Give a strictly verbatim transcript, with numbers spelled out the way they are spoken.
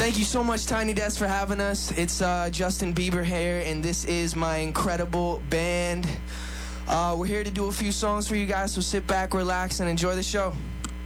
Thank you so much, Tiny Desk, for having us. It's uh, Justin Bieber here, and this is my incredible band. Uh, we're here to do a few songs for you guys, so sit back, relax, and enjoy the show.